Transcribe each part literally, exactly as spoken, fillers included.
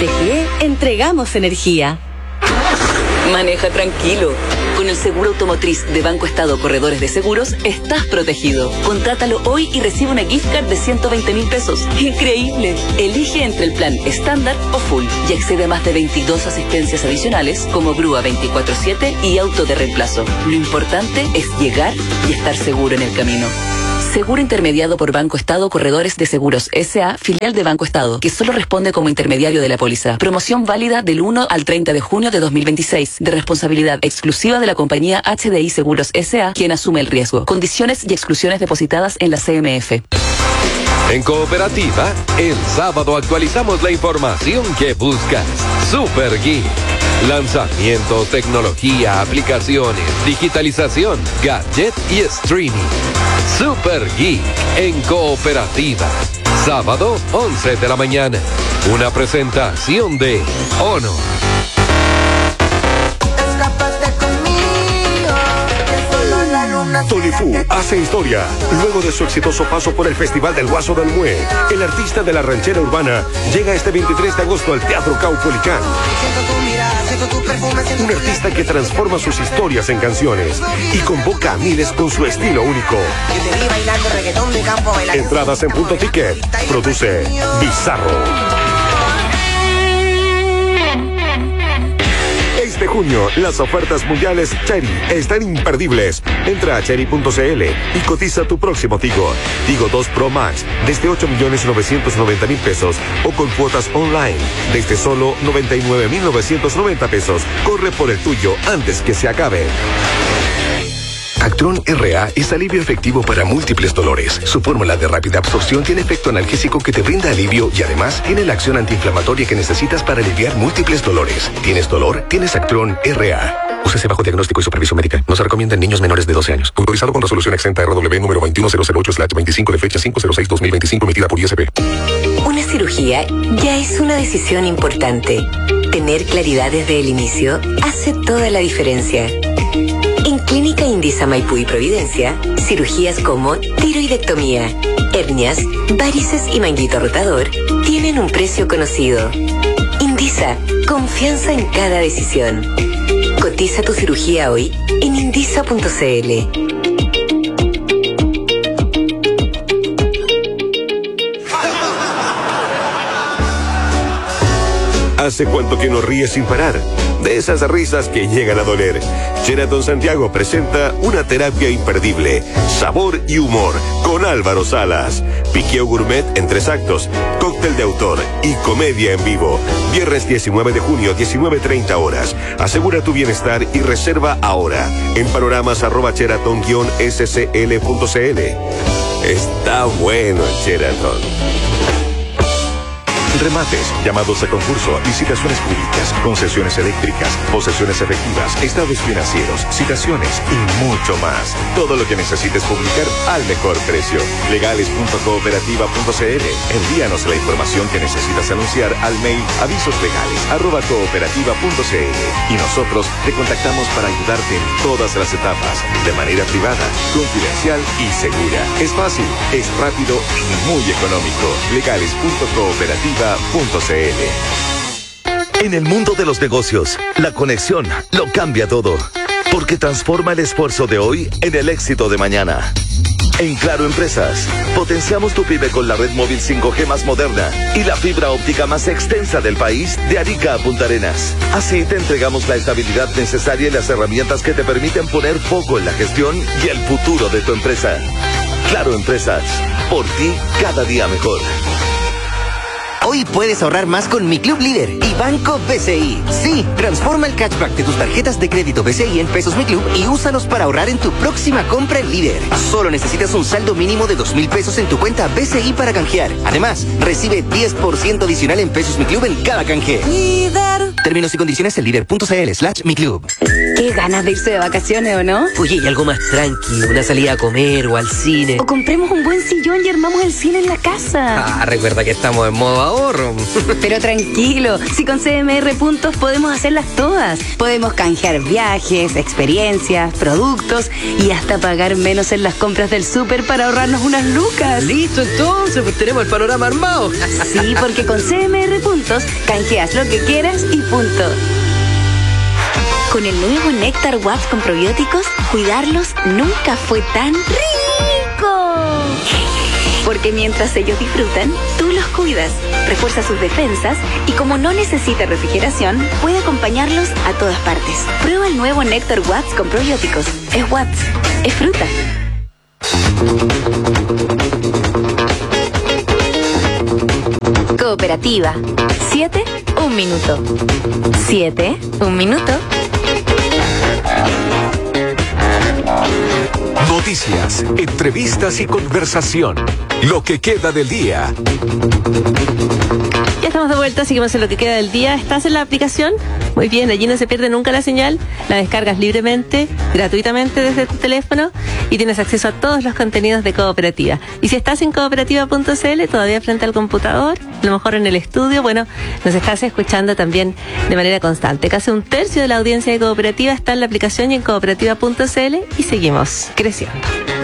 G E entregamos energía. Maneja tranquilo. Con el seguro automotriz de Banco Estado Corredores de Seguros, estás protegido. Contrátalo hoy y recibe una gift card de ciento veinte mil pesos. ¡Increíble! Elige entre el plan estándar o full y accede a más de veintidós asistencias adicionales como grúa veinticuatro siete y auto de reemplazo. Lo importante es llegar y estar seguro en el camino. Seguro intermediado por Banco Estado Corredores de Seguros S A, filial de Banco Estado, que solo responde como intermediario de la póliza. Promoción válida del uno al treinta de junio de dos mil veintiséis, de responsabilidad exclusiva de la compañía H D I Seguros S A, quien asume el riesgo. Condiciones y exclusiones depositadas en la C M F. En Cooperativa, el sábado actualizamos la información que buscas. Super Geek. Lanzamientos, tecnología, aplicaciones, digitalización, gadget y streaming. Super Geek en Cooperativa. Sábado, once de la mañana. Una presentación de Honor. Tony Fu hace historia. Luego de su exitoso paso por el Festival del Guaso del Mue, el artista de la ranchera urbana llega este veintitrés de agosto al Teatro Caupolicán. Un artista que transforma sus historias en canciones y convoca a miles con su estilo único. Entradas en Punto Ticket. Produce Bizarro. Este junio, las ofertas mundiales Chery están imperdibles. Entra a chery punto c l y cotiza tu próximo Tigo. Tigo dos Pro Max desde ocho millones novecientos noventa mil pesos o con cuotas online desde solo noventa y nueve mil novecientos noventa pesos. Corre por el tuyo antes que se acabe. Actron R A es alivio efectivo para múltiples dolores. Su fórmula de rápida absorción tiene efecto analgésico que te brinda alivio y además tiene la acción antiinflamatoria que necesitas para aliviar múltiples dolores. ¿Tienes dolor? Tienes Actron R A. Úsese bajo diagnóstico y supervisión médica. No se recomienda en niños menores de doce años. Autorizado con resolución exenta R W número veintiuno mil ocho slash veinticinco de fecha cinco cero seis dos mil veinticinco emitida por I S P. Una cirugía ya es una decisión importante. Tener claridad desde el inicio hace toda la diferencia. En Clínica Indisa Maipú y Providencia, cirugías como tiroidectomía, hernias, varices y manguito rotador tienen un precio conocido. Indisa, confianza en cada decisión. Cotiza tu cirugía hoy en indisa punto c l. ¿Hace cuánto que no ríes sin parar? De esas risas que llegan a doler. Sheraton Santiago presenta una terapia imperdible. Sabor y humor con Álvaro Salas. Piqueo gourmet en tres actos, cóctel de autor y comedia en vivo. Viernes diecinueve de junio, diecinueve treinta horas. Asegura tu bienestar y reserva ahora en panoramas arroba sheraton guion s c l punto c l. Está bueno el Sheraton. Remates, llamados a concurso, licitaciones públicas, concesiones eléctricas, posesiones efectivas, estados financieros, citaciones y mucho más. Todo lo que necesites publicar al mejor precio. legales punto cooperativa punto c l. Envíanos la información que necesitas anunciar al mail avisoslegales arroba cooperativa punto c l y nosotros te contactamos para ayudarte en todas las etapas, de manera privada, confidencial y segura. Es fácil, es rápido y muy económico. legales punto cooperativa punto c l. En el mundo de los negocios, la conexión lo cambia todo, porque transforma el esfuerzo de hoy en el éxito de mañana. En Claro Empresas, potenciamos tu pyme con la red móvil cinco G más moderna y la fibra óptica más extensa del país, de Arica a Punta Arenas. Así te entregamos la estabilidad necesaria y las herramientas que te permiten poner foco en la gestión y el futuro de tu empresa. Claro Empresas, por ti cada día mejor. Hoy puedes ahorrar más con Mi Club Líder y Banco B C I. Sí, transforma el cashback de tus tarjetas de crédito B C I en pesos Mi Club y úsalos para ahorrar en tu próxima compra en Líder. Solo necesitas un saldo mínimo de dos mil pesos en tu cuenta B C I para canjear. Además, recibe diez por ciento adicional en pesos Mi Club en cada canje. Líder. Términos y condiciones en líder punto c l slash Mi Club. Qué ganas de irse de vacaciones, ¿o no? Oye, y algo más tranqui, una salida a comer o al cine. O compremos un buen sillón y armamos el cine en la casa. Ah, recuerda que estamos en modo ahorro. Pero tranquilo, si con C M R Puntos podemos hacerlas todas. Podemos canjear viajes, experiencias, productos y hasta pagar menos en las compras del súper para ahorrarnos unas lucas. Listo, entonces, pues tenemos el panorama armado. Sí, porque con C M R Puntos canjeas lo que quieras y punto. Con el nuevo Néctar Watts con probióticos, cuidarlos nunca fue tan rico. Porque mientras ellos disfrutan, tú los cuidas, refuerza sus defensas y como no necesita refrigeración, puede acompañarlos a todas partes. Prueba el nuevo Néctar Watts con probióticos. Es Watts, es fruta. Cooperativa. Siete, un minuto. Siete, un minuto. Noticias, entrevistas y conversación. Lo que queda del día. Ya estamos de vuelta, seguimos en lo que queda del día. ¿Estás en la aplicación? Muy bien, allí no se pierde nunca la señal. La descargas libremente, gratuitamente desde tu teléfono y tienes acceso a todos los contenidos de Cooperativa. Y si estás en cooperativa punto c l, todavía frente al computador, a lo mejor en el estudio, bueno, nos estás escuchando también de manera constante. Casi un tercio de la audiencia de Cooperativa está en la aplicación y en cooperativa punto c l y seguimos creciendo.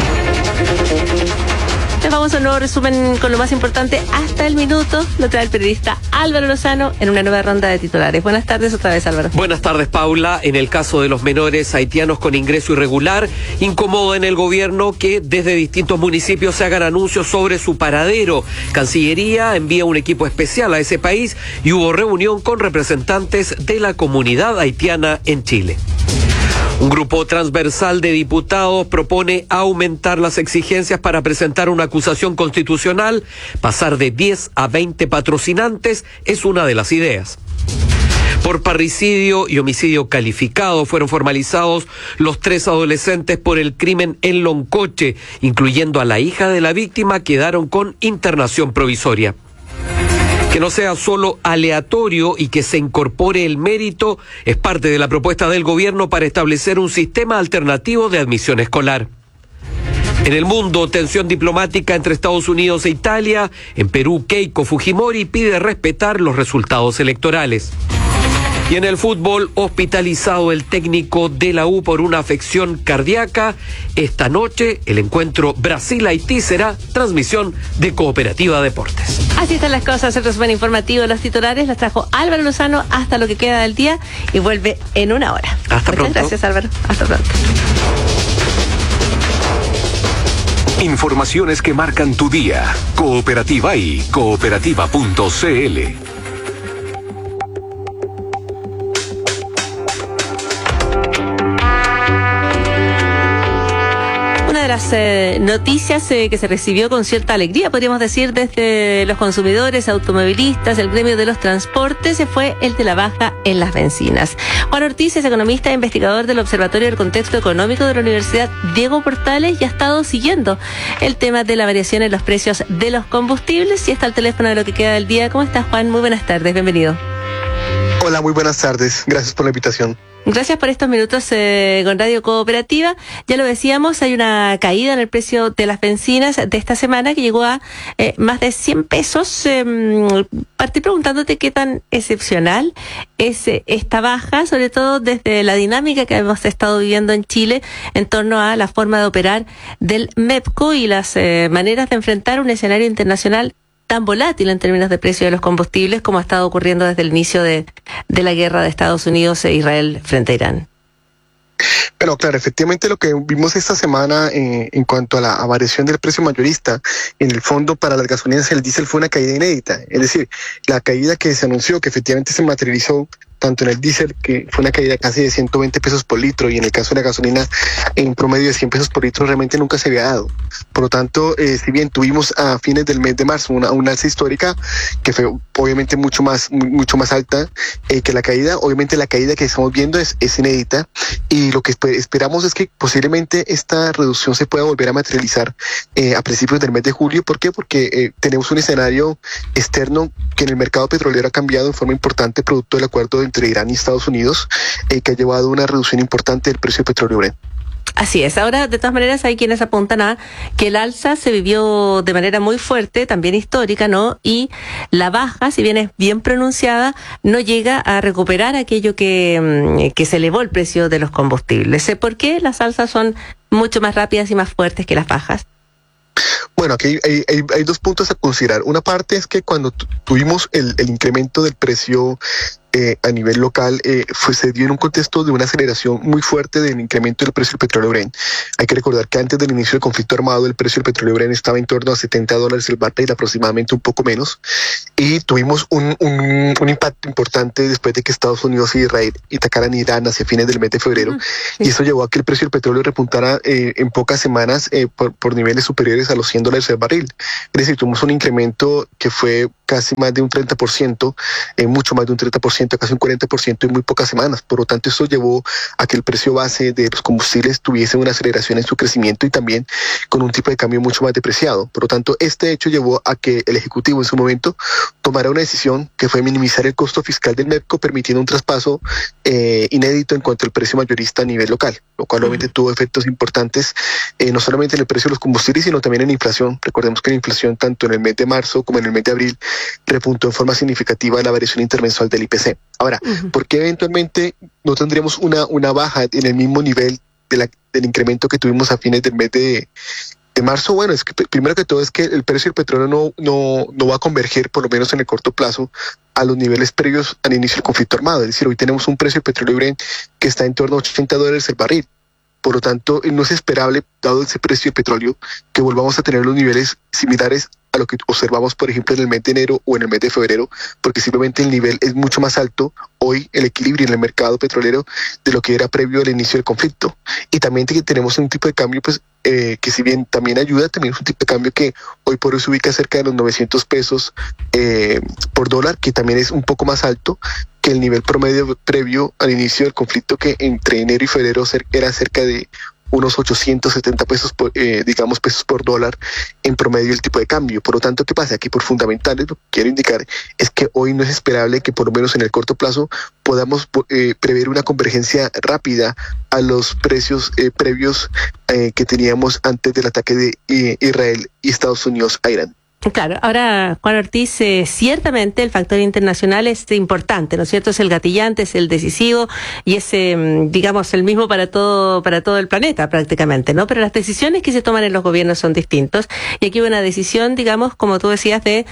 Nos vamos a un nuevo resumen con lo más importante hasta el minuto. Lo trae el periodista Álvaro Lozano en una nueva ronda de titulares. Buenas tardes otra vez, Álvaro. Buenas tardes, Paula. En el caso de los menores haitianos con ingreso irregular, incomoda en el gobierno que desde distintos municipios se hagan anuncios sobre su paradero. Cancillería envía un equipo especial a ese país y hubo reunión con representantes de la comunidad haitiana en Chile. Un grupo transversal de diputados propone aumentar las exigencias para presentar una acusación constitucional. Pasar de diez a veinte patrocinantes es una de las ideas. Por parricidio y homicidio calificado fueron formalizados los tres adolescentes por el crimen en Loncoche, incluyendo a la hija de la víctima, quedaron con internación provisoria. Que no sea solo aleatorio y que se incorpore el mérito es parte de la propuesta del gobierno para establecer un sistema alternativo de admisión escolar. En el mundo, tensión diplomática entre Estados Unidos e Italia. En Perú, Keiko Fujimori pide respetar los resultados electorales. Y en el fútbol, hospitalizado el técnico de la U por una afección cardíaca. Esta noche, el encuentro Brasil-Haití será transmisión de Cooperativa Deportes. Así están las cosas, el resumen informativo de los titulares los trajo Álvaro Lozano hasta lo que queda del día y vuelve en una hora. Hasta Muchas pronto. Gracias, Álvaro. Hasta pronto. Informaciones que marcan tu día. Cooperativa y cooperativa punto c l. Una de las eh, noticias eh, que se recibió con cierta alegría, podríamos decir, desde los consumidores, automovilistas, el gremio de los transportes, eh, fue el de la baja en las bencinas. Juan Ortiz es economista e investigador del Observatorio del Contexto Económico de la Universidad Diego Portales y ha estado siguiendo el tema de la variación en los precios de los combustibles y está al teléfono de lo que queda del día. ¿Cómo estás, Juan? Muy buenas tardes, bienvenido. Hola, muy buenas tardes. Gracias por la invitación. Gracias por estos minutos eh, con Radio Cooperativa. Ya lo decíamos, hay una caída en el precio de las bencinas de esta semana que llegó a eh, más de cien pesos. Eh, partí preguntándote qué tan excepcional es eh, esta baja, sobre todo desde la dinámica que hemos estado viviendo en Chile en torno a la forma de operar del MEPCO y las eh, maneras de enfrentar un escenario internacional tan volátil en términos de precio de los combustibles como ha estado ocurriendo desde el inicio de, de la guerra de Estados Unidos e Israel frente a Irán. Bueno, claro, efectivamente lo que vimos esta semana eh, en cuanto a la a variación del precio mayorista, en el fondo para las gasolinas y el diésel fue una caída inédita. Es decir, la caída que se anunció, que efectivamente se materializó tanto en el diésel, que fue una caída casi de ciento veinte pesos por litro, y en el caso de la gasolina, en promedio de cien pesos por litro, realmente nunca se había dado. Por lo tanto, eh, si bien tuvimos a fines del mes de marzo una, una alza histórica, que fue obviamente mucho más, mucho más alta eh, que la caída, obviamente la caída que estamos viendo es, es inédita, y lo que esperamos es que posiblemente esta reducción se pueda volver a materializar eh, a principios del mes de julio. ¿Por qué? Porque eh, tenemos un escenario externo que en el mercado petrolero ha cambiado en forma importante producto del acuerdo entre Irán y Estados Unidos, eh, que ha llevado a una reducción importante del precio del petróleo Brent. Así es. Ahora, de todas maneras, hay quienes apuntan a que el alza se vivió de manera muy fuerte, también histórica, ¿no? Y la baja, si bien es bien pronunciada, no llega a recuperar aquello que, que se elevó el precio de los combustibles. ¿Por qué las alzas son mucho más rápidas y más fuertes que las bajas? Bueno, aquí hay, hay, hay dos puntos a considerar. Una parte es que cuando tu, tuvimos el, el incremento del precio eh, a nivel local, eh, fue, se dio en un contexto de una aceleración muy fuerte del incremento del precio del petróleo Brent. Hay que recordar que antes del inicio del conflicto armado, el precio del petróleo Brent estaba en torno a setenta dólares el barril, aproximadamente un poco menos, y tuvimos un, un, un impacto importante después de que Estados Unidos y Israel atacaran Irán hacia fines del mes de febrero, uh-huh. sí. y eso llevó a que el precio del petróleo repuntara eh, en pocas semanas eh, por, por niveles superiores a los cien dólares el barril. Es decir, tuvimos un incremento que fue casi más de un treinta por ciento, eh, mucho más de un treinta por ciento, casi un cuarenta por ciento en muy pocas semanas. Por lo tanto, eso llevó a que el precio base de los combustibles tuviese una aceleración en su crecimiento y también con un tipo de cambio mucho más depreciado. Por lo tanto, este hecho llevó a que el Ejecutivo en su momento tomara una decisión que fue minimizar el costo fiscal del MEPCO, permitiendo un traspaso eh, inédito en cuanto al precio mayorista a nivel local, lo cual obviamente uh-huh. tuvo efectos importantes, eh, no solamente en el precio de los combustibles, sino también en la inflación. Recordemos que la inflación, tanto en el mes de marzo como en el mes de abril, repuntó en forma significativa la variación intermensual del I P C. Ahora, uh-huh. ¿por qué eventualmente no tendríamos una, una baja en el mismo nivel de la, del incremento que tuvimos a fines del mes de, de marzo? Bueno, es que primero que todo es que el precio del petróleo no, no, no va a converger, por lo menos en el corto plazo, a los niveles previos al inicio del conflicto armado. Es decir, hoy tenemos un precio del petróleo Brent que está en torno a ochenta dólares el barril. Por lo tanto, no es esperable, dado ese precio del petróleo, que volvamos a tener los niveles similares a lo que observamos, por ejemplo, en el mes de enero o en el mes de febrero, porque simplemente el nivel es mucho más alto hoy, el equilibrio en el mercado petrolero, de lo que era previo al inicio del conflicto. Y también tenemos un tipo de cambio, pues, eh, que si bien también ayuda, también es un tipo de cambio que hoy por hoy se ubica cerca de los novecientos pesos eh, por dólar, que también es un poco más alto que el nivel promedio previo al inicio del conflicto, que entre enero y febrero era cerca de unos ochocientos setenta pesos, por, eh, digamos, pesos por dólar en promedio el tipo de cambio. Por lo tanto, ¿qué pasa? Aquí por fundamentales, lo que quiero indicar es que hoy no es esperable que por lo menos en el corto plazo podamos eh, prever una convergencia rápida a los precios eh, previos eh, que teníamos antes del ataque de eh, Israel y Estados Unidos a Irán. Claro, ahora Juan Ortiz, eh, ciertamente el factor internacional es importante, ¿no es cierto? Es el gatillante, es el decisivo y es, eh, digamos, el mismo para todo para todo el planeta prácticamente, ¿no? Pero las decisiones que se toman en los gobiernos son distintos y aquí hubo una decisión, digamos, como tú decías, de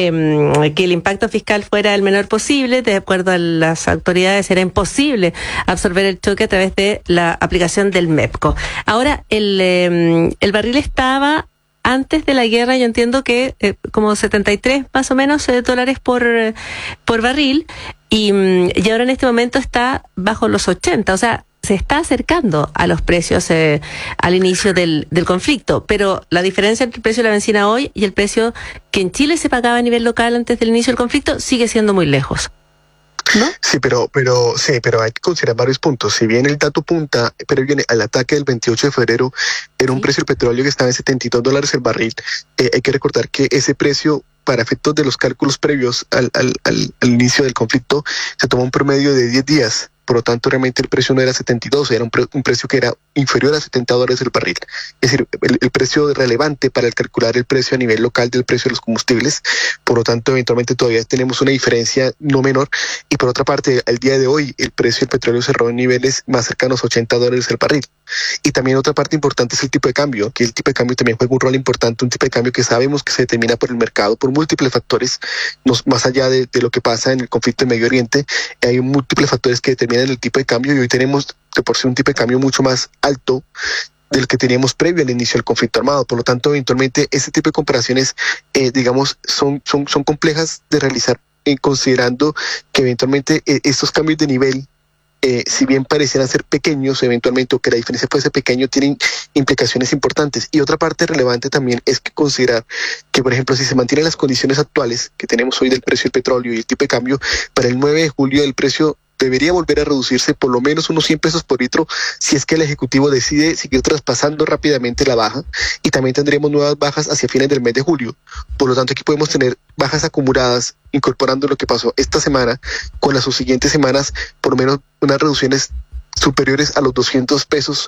eh, que el impacto fiscal fuera el menor posible. De acuerdo a las autoridades era imposible absorber el choque a través de la aplicación del MEPCO. Ahora, el, eh, el barril estaba... Antes de la guerra, yo entiendo que eh, como setenta y tres más o menos eh, dólares por, eh, por barril y, y ahora en este momento está bajo los ochenta, o sea, se está acercando a los precios eh, al inicio del, del conflicto, pero la diferencia entre el precio de la benzina hoy y el precio que en Chile se pagaba a nivel local antes del inicio del conflicto sigue siendo muy lejos, ¿no? Sí, pero, pero, sí, pero hay que considerar varios puntos. Si bien el dato punta, pero viene al ataque del veintiocho de febrero, era un sí. precio del petróleo que estaba en setenta y dos dólares el barril. Eh, hay que recordar que ese precio, para efectos de los cálculos previos al, al, al, al inicio del conflicto, se tomó un promedio de diez días. Por lo tanto, realmente el precio no era setenta y dos, era un, pre, un precio que era inferior a setenta dólares el barril. Es decir, el, el precio relevante para el calcular el precio a nivel local del precio de los combustibles. Por lo tanto, eventualmente todavía tenemos una diferencia no menor. Y por otra parte, al día de hoy, el precio del petróleo cerró en niveles más cercanos a ochenta dólares el barril. Y también otra parte importante es el tipo de cambio, que el tipo de cambio también juega un rol importante, un tipo de cambio que sabemos que se determina por el mercado, por múltiples factores, no, más allá de, de lo que pasa en el conflicto en Medio Oriente. Hay múltiples factores que determinan el tipo de cambio y hoy tenemos de por sí un tipo de cambio mucho más alto del que teníamos previo al inicio del conflicto armado. Por lo tanto, eventualmente este tipo de comparaciones, eh, digamos, son, son, son complejas de realizar, eh, considerando que eventualmente eh, estos cambios de nivel, eh, si bien parecieran ser pequeños, eventualmente, o que la diferencia puede ser pequeña, tienen implicaciones importantes. Y otra parte relevante también es que considerar que, por ejemplo, si se mantienen las condiciones actuales que tenemos hoy del precio del petróleo y el tipo de cambio, para el nueve de julio el precio debería volver a reducirse por lo menos unos cien pesos por litro si es que el Ejecutivo decide seguir traspasando rápidamente la baja, y también tendremos nuevas bajas hacia fines del mes de julio. Por lo tanto, aquí podemos tener bajas acumuladas, incorporando lo que pasó esta semana con las subsiguientes semanas, por lo menos unas reducciones superiores a los doscientos pesos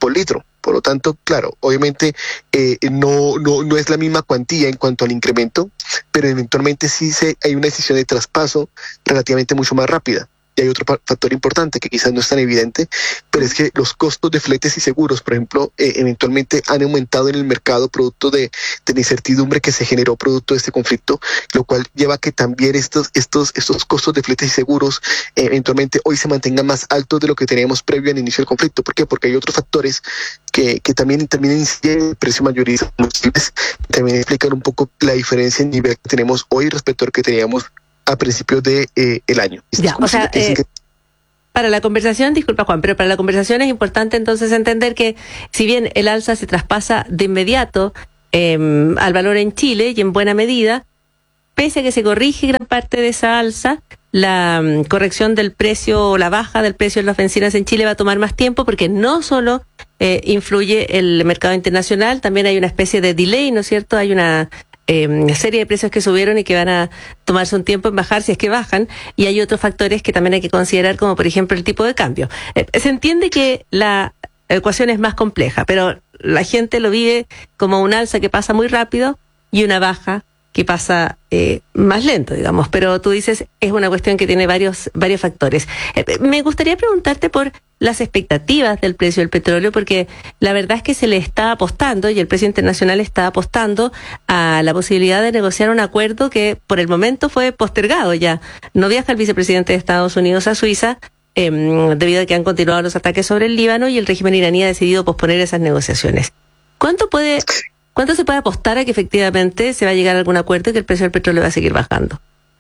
por litro. Por lo tanto, claro, obviamente eh, no, no, no es la misma cuantía en cuanto al incremento, pero eventualmente sí se, hay una decisión de traspaso relativamente mucho más rápida. Y hay otro factor importante que quizás no es tan evidente, pero es que los costos de fletes y seguros, por ejemplo, eh, eventualmente han aumentado en el mercado producto de, de la incertidumbre que se generó producto de este conflicto, lo cual lleva a que también estos, estos, estos costos de fletes y seguros eh, eventualmente hoy se mantengan más altos de lo que teníamos previo al inicio del conflicto. ¿Por qué? Porque hay otros factores que, que también terminan incidiendo en el precio mayorista de combustibles, también explican un poco la diferencia en nivel que tenemos hoy respecto al que teníamos a principios de eh, el año. Ya, o sea, eh, para la conversación, disculpa Juan, pero para la conversación es importante entonces entender que si bien el alza se traspasa de inmediato eh, al valor en Chile y en buena medida, pese a que se corrige gran parte de esa alza, la um, corrección del precio o la baja del precio de las bencinas en Chile va a tomar más tiempo porque no solo eh, influye el mercado internacional, también hay una especie de delay, ¿no es cierto? Hay una Eh, serie de precios que subieron y que van a tomarse un tiempo en bajar si es que bajan, y hay otros factores que también hay que considerar, como por ejemplo el tipo de cambio. Eh, se entiende que la ecuación es más compleja, pero la gente lo vive como un alza que pasa muy rápido y una baja que pasa eh, más lento, digamos, pero tú dices es una cuestión que tiene varios varios factores. Eh, me gustaría preguntarte por las expectativas del precio del petróleo, porque la verdad es que se le está apostando, y el precio internacional está apostando a la posibilidad de negociar un acuerdo que por el momento fue postergado ya. No viaja el vicepresidente de Estados Unidos a Suiza, eh, debido a que han continuado los ataques sobre el Líbano y el régimen iraní ha decidido posponer esas negociaciones. ¿Cuánto puede... ¿Cuánto se puede apostar a que efectivamente se va a llegar a algún acuerdo y que el precio del petróleo va a seguir bajando?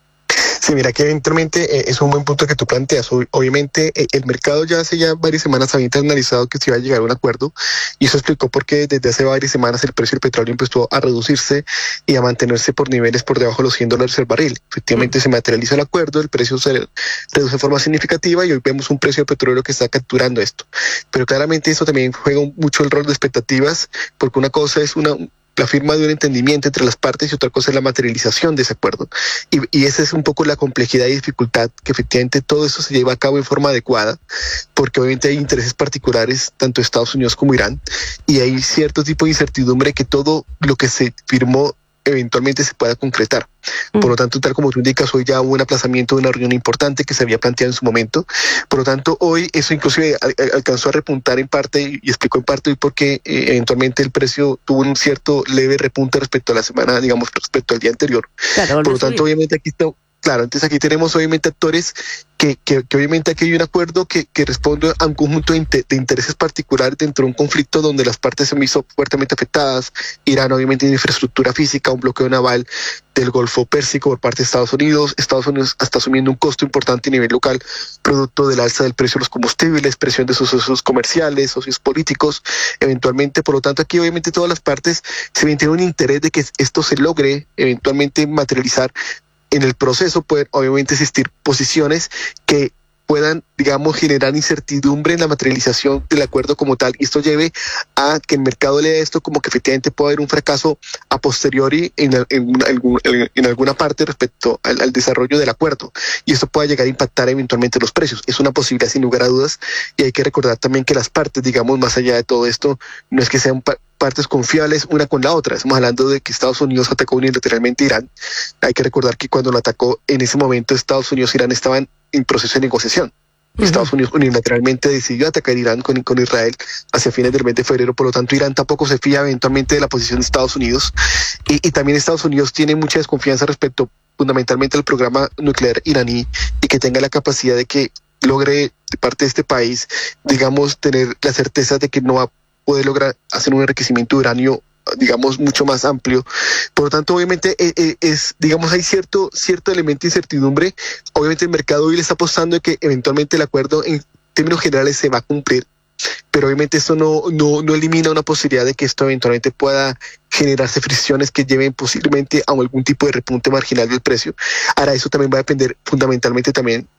Sí, mira que eventualmente eh, es un buen punto que tú planteas. Obviamente eh, el mercado ya hace ya varias semanas había internalizado que se iba a llegar a un acuerdo, y eso explicó por qué desde hace varias semanas el precio del petróleo empezó a reducirse y a mantenerse por niveles por debajo de los cien dólares el barril. Efectivamente mm. se materializa el acuerdo, el precio se reduce de forma significativa y hoy vemos un precio del petróleo que está capturando esto. Pero claramente eso también juega mucho el rol de expectativas, porque una cosa es una... la firma de un entendimiento entre las partes y otra cosa es la materialización de ese acuerdo. Y, y esa es un poco la complejidad y dificultad, que efectivamente todo eso se lleva a cabo en forma adecuada, porque obviamente hay intereses particulares tanto de Estados Unidos como Irán, y hay cierto tipo de incertidumbre que todo lo que se firmó eventualmente se pueda concretar. Por lo tanto, tal como tú indicas, hoy ya hubo un aplazamiento de una reunión importante que se había planteado en su momento. Por lo tanto, hoy eso inclusive alcanzó a repuntar en parte, y explicó en parte hoy por qué eh, eventualmente el precio tuvo un cierto leve repunte respecto a la semana, digamos, respecto al día anterior. Claro, por lo tanto, obviamente aquí está... Claro, entonces aquí tenemos obviamente actores que, que, que obviamente aquí hay un acuerdo que, que responde a un conjunto de, inter, de intereses particulares dentro de un conflicto donde las partes se han visto fuertemente afectadas. Irán obviamente tiene infraestructura física, un bloqueo naval del Golfo Pérsico por parte de Estados Unidos. Estados Unidos está asumiendo un costo importante a nivel local, producto del alza del precio de los combustibles, presión de sus socios comerciales, socios políticos, eventualmente. Por lo tanto, aquí obviamente todas las partes se ven tienen un interés de que esto se logre eventualmente materializar. En el proceso pueden obviamente existir posiciones que puedan, digamos, generar incertidumbre en la materialización del acuerdo como tal, y esto lleve a que el mercado lea esto como que efectivamente puede haber un fracaso a posteriori en, en, en, en alguna parte respecto al, al desarrollo del acuerdo, y esto pueda llegar a impactar eventualmente los precios. Es una posibilidad sin lugar a dudas, y hay que recordar también que las partes, digamos, más allá de todo esto, no es que sean pa- partes confiables una con la otra. Estamos hablando de que Estados Unidos atacó unilateralmente a Irán. Hay que recordar que cuando lo atacó, en ese momento Estados Unidos y Irán estaban en proceso de negociación. Uh-huh. Estados Unidos unilateralmente decidió atacar Irán con, con Israel hacia fines del mes de febrero. Por lo tanto, Irán tampoco se fía eventualmente de la posición de Estados Unidos, y, y también Estados Unidos tiene mucha desconfianza respecto fundamentalmente al programa nuclear iraní, y que tenga la capacidad de que logre de parte de este país, digamos, tener la certeza de que no va a poder lograr hacer un enriquecimiento de uranio, digamos, mucho más amplio. Por lo tanto, obviamente es, es digamos, hay cierto cierto elemento de incertidumbre. Obviamente el mercado hoy le está apostando de que eventualmente el acuerdo en términos generales se va a cumplir, pero obviamente esto no, no, no elimina una posibilidad de que esto eventualmente pueda generarse fricciones que lleven posiblemente a algún tipo de repunte marginal del precio. Ahora, eso también va a depender fundamentalmente también es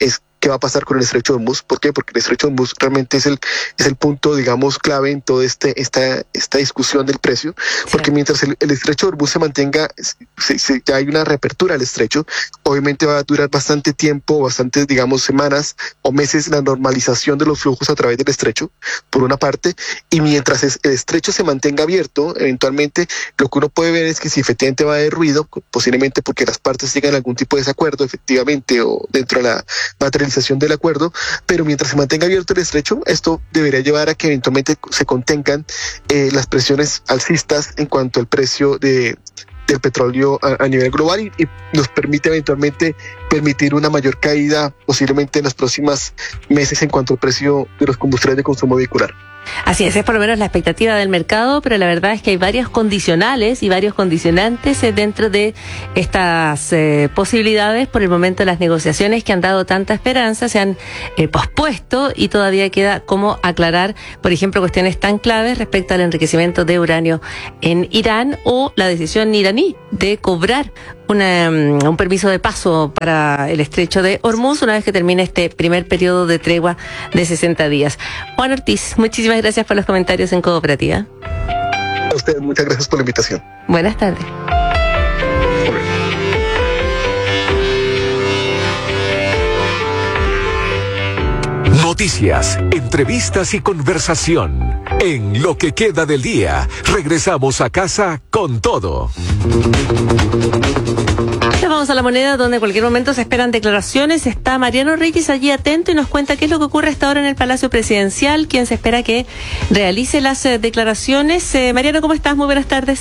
qué va a pasar con el estrecho de Hormuz. ¿Por qué? Porque el estrecho de Hormuz realmente es el, es el punto, digamos, clave en toda este, esta, esta discusión del precio, porque sí. mientras el, el estrecho de Hormuz se mantenga, se, se, ya hay una reapertura al estrecho, obviamente va a durar bastante tiempo, bastantes, digamos, semanas o meses la normalización de los flujos a través del estrecho, por una parte, y mientras es, el estrecho se mantenga abierto, eventualmente lo que uno puede ver es que si efectivamente va a haber ruido, posiblemente porque las partes llegan a algún tipo de desacuerdo, efectivamente, o dentro de la materialización del acuerdo, pero mientras se mantenga abierto el estrecho, esto debería llevar a que eventualmente se contengan eh, las presiones alcistas en cuanto al precio de del petróleo a, a nivel global y, y nos permite eventualmente permitir una mayor caída posiblemente en los próximos meses en cuanto al precio de los combustibles de consumo vehicular. Así es, es por lo menos la expectativa del mercado, pero la verdad es que hay varios condicionales y varios condicionantes dentro de estas eh, posibilidades. Por el momento las negociaciones que han dado tanta esperanza se han eh, pospuesto y todavía queda como aclarar, por ejemplo, cuestiones tan claves respecto al enriquecimiento de uranio en Irán o la decisión iraní de cobrar una, un permiso de paso para el estrecho de Hormuz una vez que termine este primer periodo de tregua de sesenta días. Juan Ortiz, muchísimas gracias por los comentarios en Cooperativa. A ustedes, muchas gracias por la invitación. Buenas tardes. Noticias, entrevistas y conversación. En Lo que queda del día, regresamos a casa con todo. Ya vamos a La Moneda, donde en cualquier momento se esperan declaraciones. Está Mariano Reyes allí atento y nos cuenta qué es lo que ocurre hasta ahora en el Palacio Presidencial, quien se espera que realice las eh, declaraciones. Eh, Mariano, ¿cómo estás? Muy buenas tardes.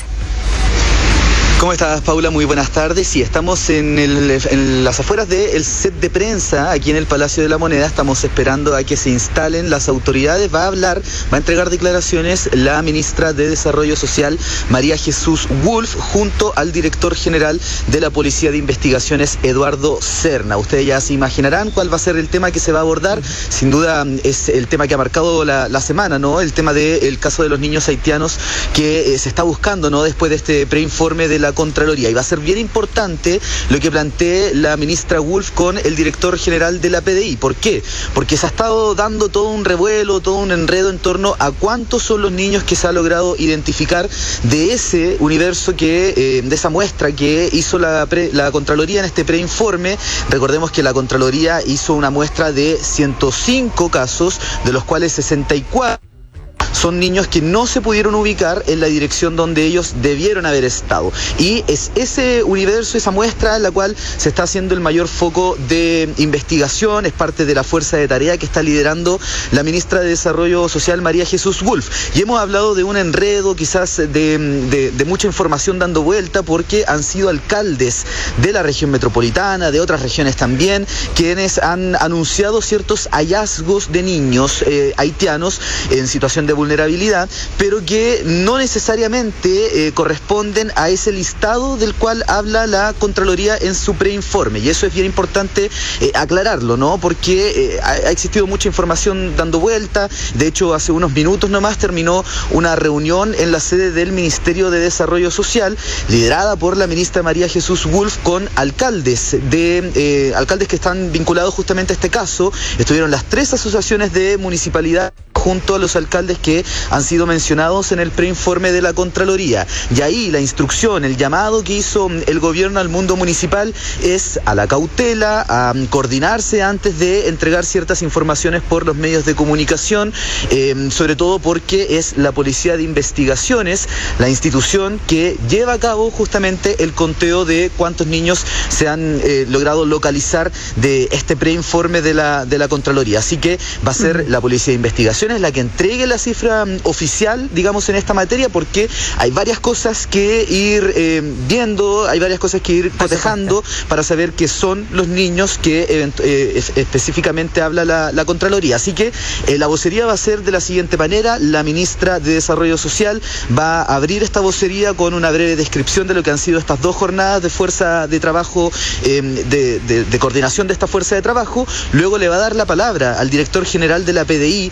¿Cómo estás, Paula? Muy buenas tardes. Sí, estamos en, el, en las afueras del set de prensa, aquí en el Palacio de la Moneda. Estamos esperando a que se instalen las autoridades. Va a hablar, va a entregar declaraciones la ministra de Desarrollo Social, María Jesús Wolf, junto al director general de la Policía de Investigaciones, Eduardo Serna. Ustedes ya se imaginarán cuál va a ser el tema que se va a abordar. Sin duda es el tema que ha marcado la, la semana, ¿no? El tema del caso de los niños haitianos que eh, se está buscando, ¿no? Después de este preinforme de la Contraloría. Y va a ser bien importante lo que plantee la ministra Wolf con el director general de la P D I. ¿Por qué? Porque se ha estado dando todo un revuelo, todo un enredo en torno a cuántos son los niños que se ha logrado identificar de ese universo, que eh, de esa muestra que hizo la, pre, la Contraloría en este preinforme. Recordemos que la Contraloría hizo una muestra de ciento cinco casos, de los cuales sesenta y cuatro son niños que no se pudieron ubicar en la dirección donde ellos debieron haber estado. Y es ese universo, esa muestra en la cual se está haciendo el mayor foco de investigación. Es parte de la fuerza de tarea que está liderando la ministra de Desarrollo Social, María Jesús Wolf. Y hemos hablado de un enredo, quizás de, de, de mucha información dando vuelta, porque han sido alcaldes de la región metropolitana, de otras regiones también, quienes han anunciado ciertos hallazgos de niños eh, haitianos en situación de vulnerabilidad, pero que no necesariamente eh, corresponden a ese listado del cual habla la Contraloría en su preinforme. Y eso es bien importante eh, aclararlo, ¿no? Porque eh, ha, ha existido mucha información dando vuelta. De hecho, hace unos minutos nomás terminó una reunión en la sede del Ministerio de Desarrollo Social, liderada por la ministra María Jesús Wolf, con alcaldes de eh, alcaldes que están vinculados justamente a este caso. Estuvieron las tres asociaciones de municipalidad junto a los alcaldes que han sido mencionados en el preinforme de la Contraloría. Y ahí la instrucción, el llamado que hizo el gobierno al mundo municipal es a la cautela, a coordinarse antes de entregar ciertas informaciones por los medios de comunicación, eh, sobre todo porque es la Policía de Investigaciones la institución que lleva a cabo justamente el conteo de cuántos niños se han eh, logrado localizar de este preinforme de la, de la Contraloría. Así que va a ser la Policía de Investigaciones la que entregue la cifra um, oficial, digamos, en esta materia, porque hay varias cosas que ir eh, viendo, hay varias cosas que ir cotejando para saber qué son los niños que eh, eh, específicamente habla la, la Contraloría. Así que eh, la vocería va a ser de la siguiente manera: la ministra de Desarrollo Social va a abrir esta vocería con una breve descripción de lo que han sido estas dos jornadas de fuerza de trabajo, eh, de, de, de coordinación de esta fuerza de trabajo. Luego le va a dar la palabra al director general de la P D I, Eduardo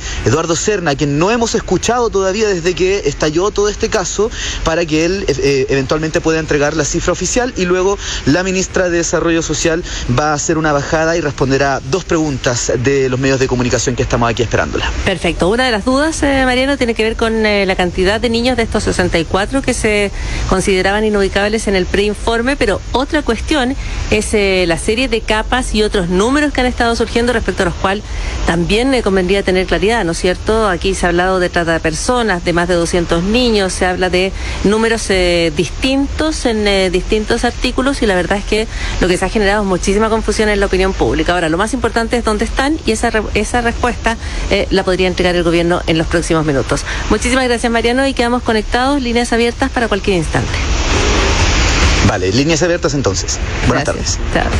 Eduardo Serna, que no hemos escuchado todavía desde que estalló todo este caso, para que él eh, eventualmente pueda entregar la cifra oficial, y luego la ministra de Desarrollo Social va a hacer una bajada y responderá dos preguntas de los medios de comunicación que estamos aquí esperándola. Perfecto. Una de las dudas, eh, Mariano, tiene que ver con eh, la cantidad de niños de estos sesenta y cuatro que se consideraban inubicables en el preinforme, pero otra cuestión es eh, la serie de capas y otros números que han estado surgiendo, respecto a los cuales también eh, convendría tener claridad, ¿no es cierto? Aquí se ha hablado de trata de personas, de más de doscientos niños, se habla de números eh, distintos en eh, distintos artículos, y la verdad es que lo que se ha generado es muchísima confusión en la opinión pública. Ahora, lo más importante es dónde están, y esa, re esa respuesta eh, la podría entregar el gobierno en los próximos minutos. Muchísimas gracias, Mariano, y quedamos conectados, líneas abiertas para cualquier instante. Vale, líneas abiertas entonces. Buenas Gracias. tardes.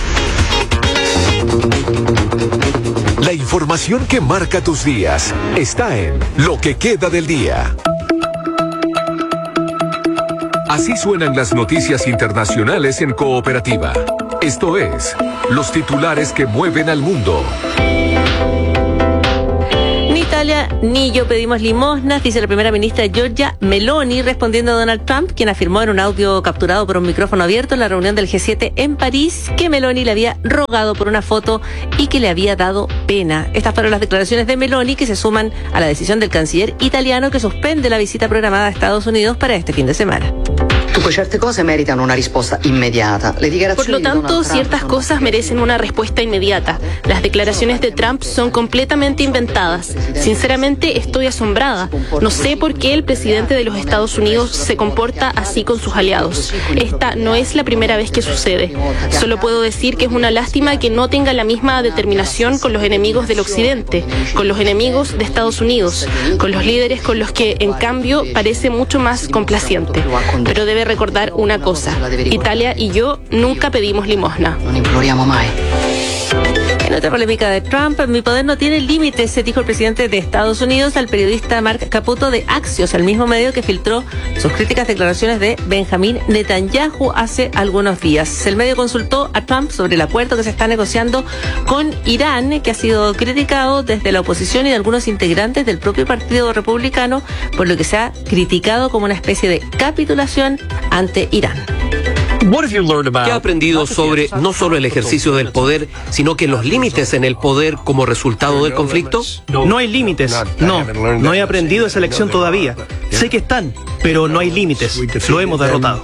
Chao. La información que marca tus días está en Lo que queda del día. Así suenan las noticias internacionales en Cooperativa. Esto es, los titulares que mueven al mundo. Ni Italia ni yo pedimos limosnas, dice la primera ministra Giorgia Meloni, respondiendo a Donald Trump, quien afirmó en un audio capturado por un micrófono abierto en la reunión del G siete en París que Meloni le había rogado por una foto y que le había dado pena. Estas fueron las declaraciones de Meloni, que se suman a la decisión del canciller italiano, que suspende la visita programada a Estados Unidos para este fin de semana. Certe cose meritano una respuesta inmediata. Por lo tanto, ciertas cosas merecen una respuesta inmediata. Las declaraciones de Trump son completamente inventadas. Sinceramente, estoy asombrada. No sé por qué el presidente de los Estados Unidos se comporta así con sus aliados. Esta no es la primera vez que sucede. Solo puedo decir que es una lástima que no tenga la misma determinación con los enemigos del Occidente, con los enemigos de Estados Unidos, con los líderes con los que, en cambio, parece mucho más complaciente. Pero debe recordar una cosa: Italia y yo nunca pedimos limosna. No imploriamo mai. En otra polémica de Trump, mi poder no tiene límites, se dijo el presidente de Estados Unidos al periodista Mark Caputo de Axios, el mismo medio que filtró sus críticas declaraciones de Benjamín Netanyahu hace algunos días. El medio consultó a Trump sobre el acuerdo que se está negociando con Irán, que ha sido criticado desde la oposición y de algunos integrantes del propio Partido Republicano, por lo que se ha criticado como una especie de capitulación ante Irán. ¿Qué ha aprendido sobre no solo el ejercicio del poder, sino que los límites en el poder como resultado del conflicto? No hay límites, no, no he aprendido esa lección todavía. Sé que están, pero no hay límites, lo hemos derrotado.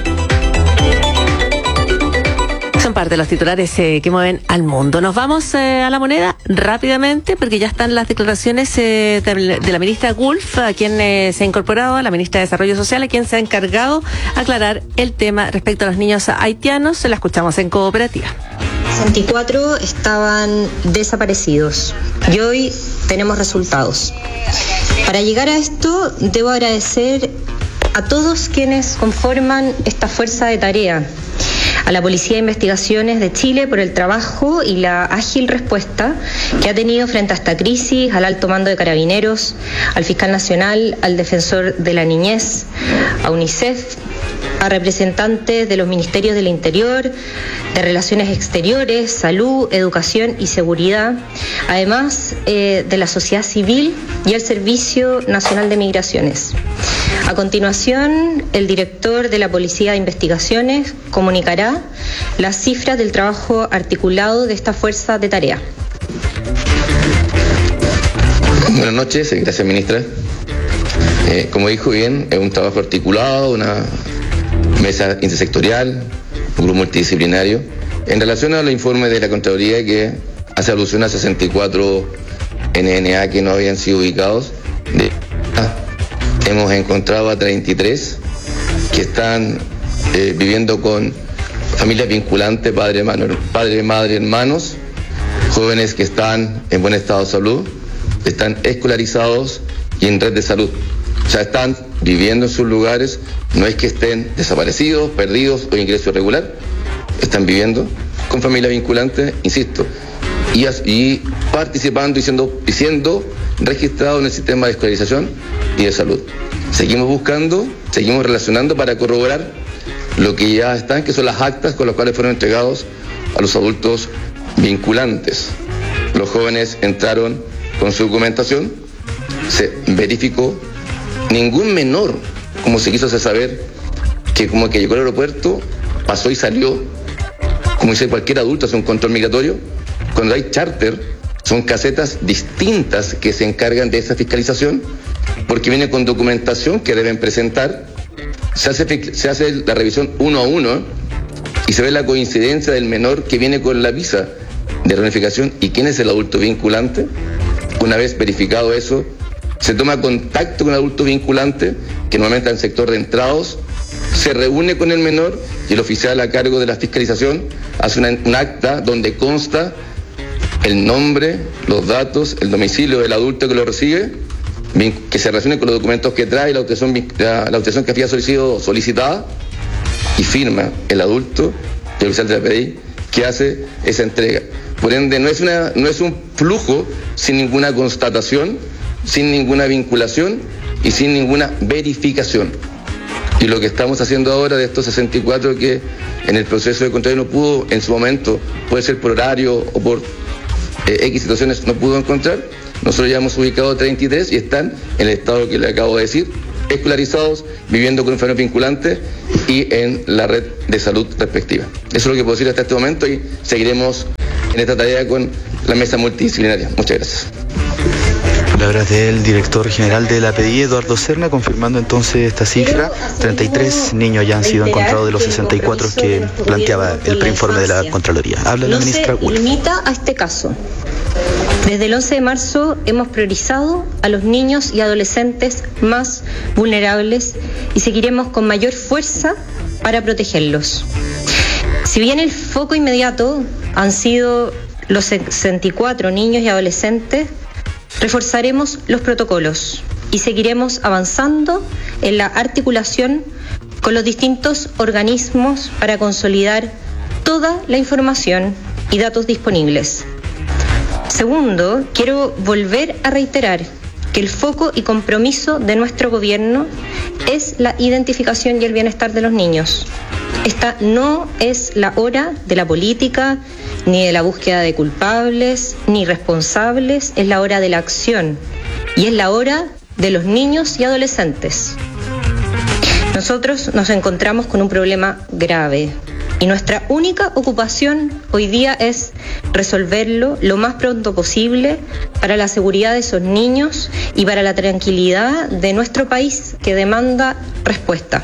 Son parte de los titulares eh, que mueven al mundo. Nos vamos eh, a la moneda rápidamente, porque ya están las declaraciones eh, de, de la ministra Gulf, a quien eh, se ha incorporado, a la ministra de Desarrollo Social, a quien se ha encargado aclarar el tema respecto a los niños haitianos. Se la escuchamos en Cooperativa. sesenta y cuatro estaban desaparecidos y hoy tenemos resultados. Para llegar a esto, debo agradecer a todos quienes conforman esta fuerza de tarea. A la Policía de Investigaciones de Chile por el trabajo y la ágil respuesta que ha tenido frente a esta crisis, al Alto Mando de Carabineros, al Fiscal Nacional, al Defensor de la Niñez, a UNICEF, a representantes de los Ministerios del Interior, de Relaciones Exteriores, Salud, Educación y Seguridad, además eh, de la sociedad civil y el Servicio Nacional de Migraciones. A continuación, el director de la Policía de Investigaciones comunicará las cifras del trabajo articulado de esta fuerza de tarea. Buenas noches, gracias ministra. Eh, como dijo bien, es un trabajo articulado, una mesa intersectorial, un grupo multidisciplinario. En relación al informe de la Contraloría que hace alusión a sesenta y cuatro N N A que no habían sido ubicados, de, ah, hemos encontrado a treinta y tres que están eh, viviendo con familias vinculantes, padre, mano, padre, madre, hermanos, jóvenes que están en buen estado de salud, están escolarizados y en red de salud. O sea, están viviendo en sus lugares, no es que estén desaparecidos, perdidos o ingreso irregular, están viviendo con familias vinculantes, insisto, y, y participando y siendo, y siendo registrados en el sistema de escolarización y de salud. Seguimos buscando, seguimos relacionando para corroborar lo que ya están, que son las actas con las cuales fueron entregados a los adultos vinculantes. Los jóvenes entraron con su documentación, se verificó ningún menor, como se quiso hacer saber, que como que llegó al aeropuerto, pasó y salió, como dice cualquier adulto, hace un control migratorio. Cuando hay charter, son casetas distintas que se encargan de esa fiscalización, porque viene con documentación que deben presentar, se hace, se hace la revisión uno a uno y se ve la coincidencia del menor que viene con la visa de reunificación y quién es el adulto vinculante. Una vez verificado eso, se toma contacto con el adulto vinculante, que normalmente está en el sector de entrados, se reúne con el menor y el oficial a cargo de la fiscalización hace una, un acta donde consta el nombre, los datos, el domicilio del adulto que lo recibe, que se relacione con los documentos que trae, la autorización, la, la autorización que había sido solicitada, y firma el adulto y el oficial de la P D I que hace esa entrega. Por ende, no es, una, no es un flujo sin ninguna constatación, sin ninguna vinculación y sin ninguna verificación. Y lo que estamos haciendo ahora de estos sesenta y cuatro que en el proceso de control no pudo en su momento, puede ser por horario o por eh, X situaciones, no pudo encontrar, nosotros ya hemos ubicado treinta y tres y están en el estado que le acabo de decir, escolarizados, viviendo con enfermedades vinculantes y en la red de salud respectiva. Eso es lo que puedo decir hasta este momento y seguiremos en esta tarea con la mesa multidisciplinaria. Muchas gracias. Palabras del director general de la P D I, Eduardo Serna, confirmando entonces esta cifra. treinta y tres niños ya han sido encontrados de los sesenta y cuatro que planteaba el preinforme de la Contraloría. Habla la ministra Gula. No se limita a este caso. Desde el once de marzo hemos priorizado a los niños y adolescentes más vulnerables y seguiremos con mayor fuerza para protegerlos. Si bien el foco inmediato han sido los sesenta y cuatro niños y adolescentes, reforzaremos los protocolos y seguiremos avanzando en la articulación con los distintos organismos para consolidar toda la información y datos disponibles. Segundo, quiero volver a reiterar que el foco y compromiso de nuestro gobierno es la identificación y el bienestar de los niños. Esta no es la hora de la política, ni de la búsqueda de culpables, ni responsables, es la hora de la acción y es la hora de los niños y adolescentes. Nosotros nos encontramos con un problema grave y nuestra única ocupación hoy día es resolverlo lo más pronto posible para la seguridad de esos niños y para la tranquilidad de nuestro país que demanda respuesta.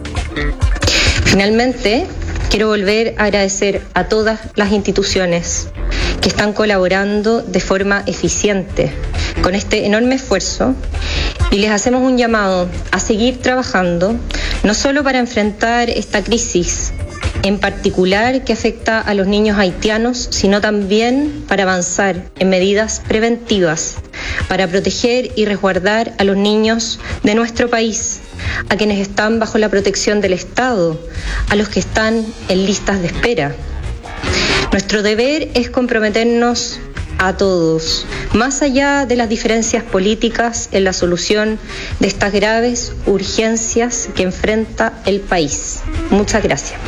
Finalmente, quiero volver a agradecer a todas las instituciones que están colaborando de forma eficiente con este enorme esfuerzo y les hacemos un llamado a seguir trabajando no solo para enfrentar esta crisis en particular que afecta a los niños haitianos, sino también para avanzar en medidas preventivas para proteger y resguardar a los niños de nuestro país, a quienes están bajo la protección del Estado, a los que están en listas de espera. Nuestro deber es comprometernos a todos, más allá de las diferencias políticas, en la solución de estas graves urgencias que enfrenta el país. Muchas gracias.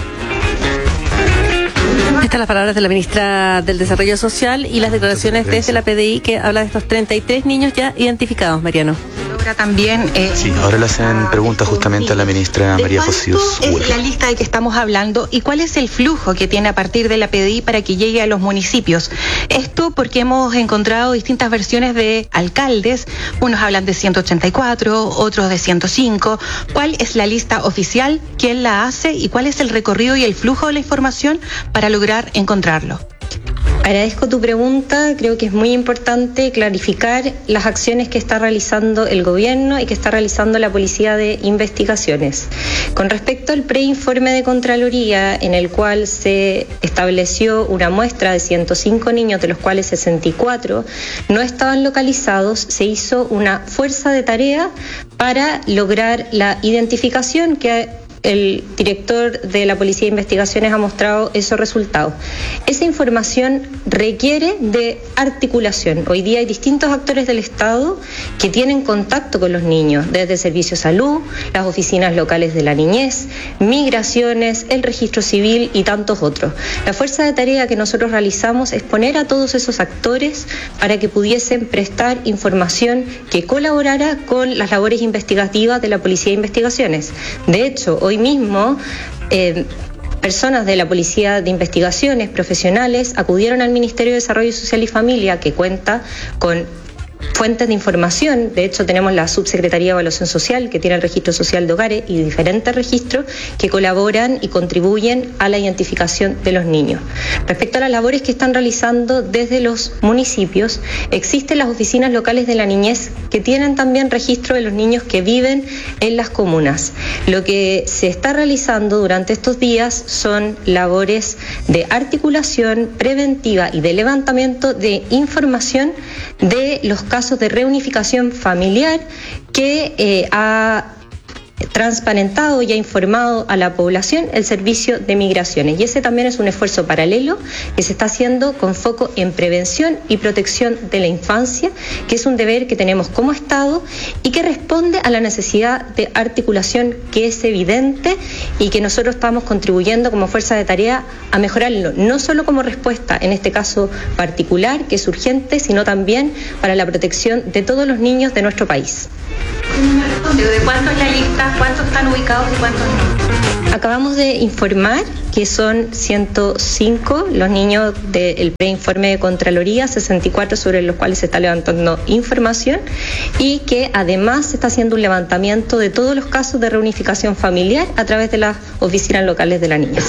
Estas son las palabras de la ministra del Desarrollo Social y las declaraciones desde la P D I que habla de estos treinta y tres niños ya identificados, Mariano. También eh, sí, ahora le hacen preguntas justamente a la ministra María José Gula. Es la lista de que estamos hablando y cuál es el flujo que tiene a partir de la P D I para que llegue a los municipios. Esto porque hemos encontrado distintas versiones de alcaldes, unos hablan de ciento ochenta y cuatro, otros de ciento cinco. ¿Cuál es la lista oficial? ¿Quién la hace? ¿Y cuál es el recorrido y el flujo de la información para lograr encontrarlo? Agradezco tu pregunta, creo que es muy importante clarificar las acciones que está realizando el gobierno y que está realizando la Policía de Investigaciones. Con respecto al preinforme de Contraloría, en el cual se estableció una muestra de ciento cinco niños, de los cuales sesenta y cuatro no estaban localizados, se hizo una fuerza de tarea para lograr la identificación que el director de la Policía de Investigaciones ha mostrado esos resultados. Esa información requiere de articulación. Hoy día hay distintos actores del Estado que tienen contacto con los niños, desde el Servicio de Salud, las oficinas locales de la niñez, migraciones, el registro civil y tantos otros. La fuerza de tarea que nosotros realizamos es poner a todos esos actores para que pudiesen prestar información que colaborara con las labores investigativas de la Policía de Investigaciones. De hecho, hoy mismo eh, personas de la Policía de Investigaciones, profesionales, acudieron al Ministerio de Desarrollo Social y Familia, que cuenta con fuentes de información. De hecho, tenemos la Subsecretaría de Evaluación Social, que tiene el registro social de hogares y diferentes registros que colaboran y contribuyen a la identificación de los niños. Respecto a las labores que están realizando desde los municipios, existen las oficinas locales de la niñez que tienen también registro de los niños que viven en las comunas. Lo que se está realizando durante estos días son labores de articulación preventiva y de levantamiento de información de los casos de reunificación familiar que eh, ha transparentado y ha informado a la población el Servicio de Migraciones. Y ese también es un esfuerzo paralelo que se está haciendo con foco en prevención y protección de la infancia, que es un deber que tenemos como Estado y que responde a la necesidad de articulación que es evidente y que nosotros estamos contribuyendo como fuerza de tarea a mejorarlo, no solo como respuesta en este caso particular, que es urgente, sino también para la protección de todos los niños de nuestro país. ¿De cuántos es la lista? ¿Cuántos están ubicados y cuántos no? Acabamos de informar que son ciento cinco los niños del preinforme de Contraloría, sesenta y cuatro sobre los cuales se está levantando información y que además se está haciendo un levantamiento de todos los casos de reunificación familiar a través de las oficinas locales de la niñez.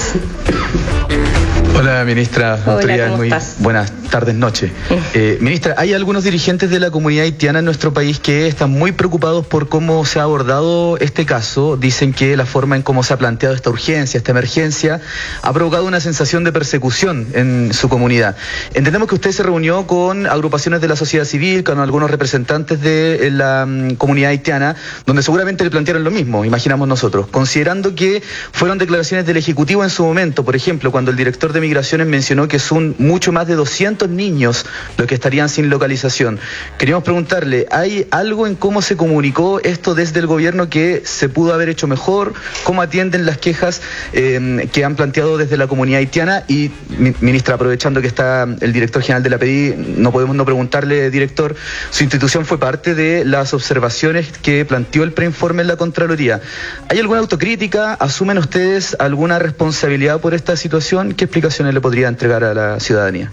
Hola, ministra. Hola, autoridades, ¿cómo muy estás? buenas tardes, noche. Eh, ministra, hay algunos dirigentes de la comunidad haitiana en nuestro país que están muy preocupados por cómo se ha abordado este caso. Dicen que la forma en cómo se ha planteado esta urgencia, esta emergencia, ha provocado una sensación de persecución en su comunidad. Entendemos que usted se reunió con agrupaciones de la sociedad civil, con algunos representantes de la um, comunidad haitiana, donde seguramente le plantearon lo mismo, imaginamos nosotros, considerando que fueron declaraciones del Ejecutivo en su momento. Por ejemplo, cuando el director de Migraciones mencionó que son mucho más de doscientos niños los que estarían sin localización. Queríamos preguntarle, ¿hay algo en cómo se comunicó esto desde el gobierno que se pudo haber hecho mejor? ¿Cómo atienden las quejas eh, que han planteado desde la comunidad haitiana? Y, ministra, aprovechando que está el director general de la P D I, no podemos no preguntarle, director, su institución fue parte de las observaciones que planteó el preinforme en la Contraloría. ¿Hay alguna autocrítica? ¿Asumen ustedes alguna responsabilidad por esta situación? ¿Qué explicaciones le podría entregar a la ciudadanía?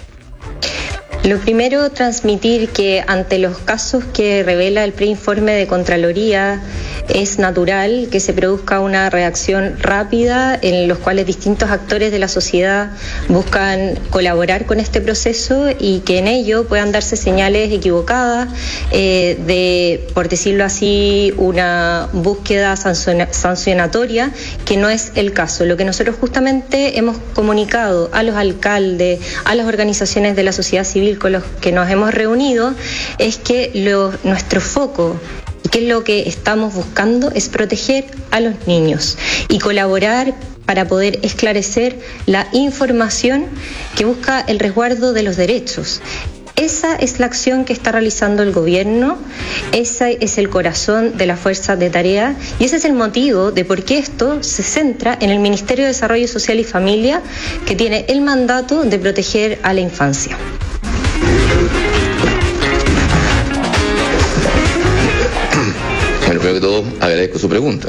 Lo primero, transmitir que ante los casos que revela el preinforme de Contraloría es natural que se produzca una reacción rápida en los cuales distintos actores de la sociedad buscan colaborar con este proceso y que en ello puedan darse señales equivocadas eh, de, por decirlo así, una búsqueda sancionatoria, que no es el caso. Lo que nosotros justamente hemos comunicado a los alcaldes, a las organizaciones de la sociedad civil con los que nos hemos reunido, es que lo, nuestro foco y que es lo que estamos buscando es proteger a los niños y colaborar para poder esclarecer la información que busca el resguardo de los derechos. Esa es la acción que está realizando el gobierno, ese es el corazón de la fuerza de tarea y ese es el motivo de por qué esto se centra en el Ministerio de Desarrollo Social y Familia, que tiene el mandato de proteger a la infancia. Bueno, primero que todo, agradezco su pregunta.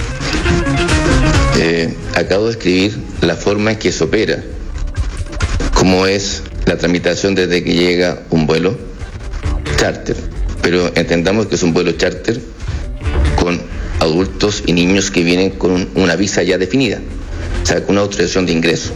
Eh, acabo de escribir la forma en que se opera, cómo es la tramitación desde que llega un vuelo charter, pero entendamos que es un vuelo charter con adultos y niños que vienen con un, una visa ya definida, o sea, con una autorización de ingreso.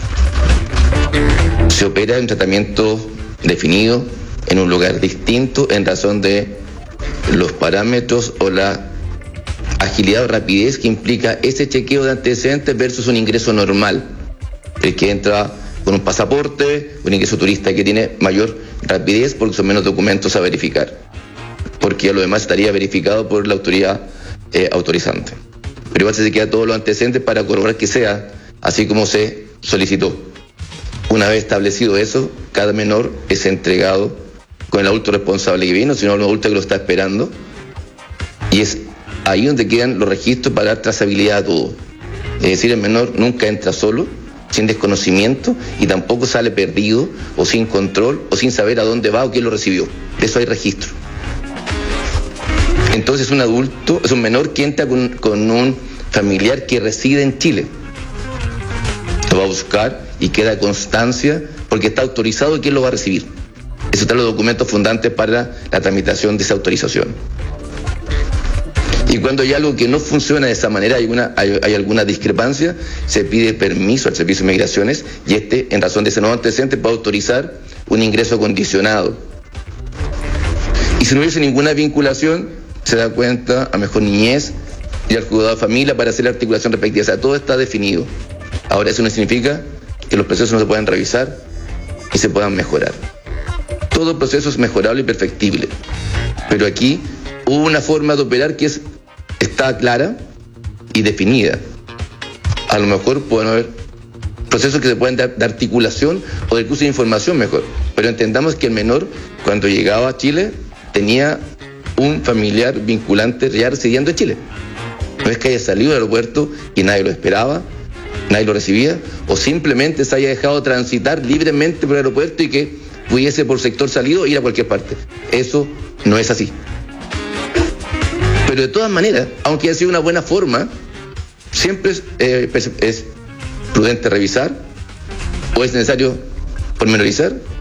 Se opera un tratamiento definido en un lugar distinto en razón de los parámetros o la agilidad o rapidez que implica ese chequeo de antecedentes versus un ingreso normal, el que entra con un pasaporte, un ingreso turista que tiene mayor rapidez porque son menos documentos a verificar, porque lo demás estaría verificado por la autoridad eh, autorizante. pero igual se queda todos los antecedentes para corroborar que sea así como se solicitó. Una vez establecido eso, cada menor es entregado con el adulto responsable que vino, sino el adulto que lo está esperando, y es ahí donde quedan los registros para dar trazabilidad a todo. Es decir, el menor nunca entra solo, sin desconocimiento, y tampoco sale perdido o sin control o sin saber a dónde va o quién lo recibió. De eso hay registro. Entonces un adulto, es un menor que entra con, con un familiar que reside en Chile. Lo va a buscar y queda constancia porque está autorizado quién lo va a recibir. Eso están los documentos fundantes para la tramitación de esa autorización. Y cuando hay algo que no funciona de esa manera, hay, una, hay, hay alguna discrepancia, se pide permiso al Servicio de Migraciones y este, en razón de ese nuevo antecedente, puede autorizar un ingreso condicionado. Y si no hubiese ninguna vinculación, se da cuenta a mejor niñez y al cuidado de familia para hacer la articulación respectiva. O sea, todo está definido. Ahora, eso no significa que los procesos no se puedan revisar y se puedan mejorar. Todo proceso es mejorable y perfectible. Pero aquí hubo una forma de operar que es, está clara y definida. A lo mejor pueden haber procesos que se pueden dar de articulación o de curso de información mejor. Pero entendamos que el menor, cuando llegaba a Chile, tenía un familiar vinculante ya residiendo en Chile. No es que haya salido del aeropuerto y nadie lo esperaba, nadie lo recibía, o simplemente se haya dejado transitar libremente por el aeropuerto y que pudiese por sector salido ir a cualquier parte. Eso no es así. Pero de todas maneras, aunque haya sido una buena forma, siempre es, eh, es prudente revisar o es necesario pormenorizar